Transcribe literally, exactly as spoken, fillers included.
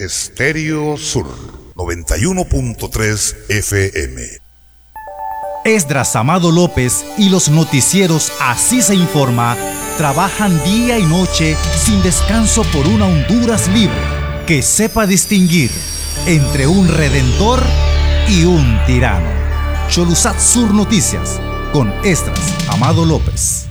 Estéreo Sur noventa y uno punto tres F M. Esdras Amado López y los noticieros Así se informa trabajan día y noche sin descanso por una Honduras libre que sepa distinguir entre un redentor y un tirano. Cholusat Sur Noticias con Esdras Amado López.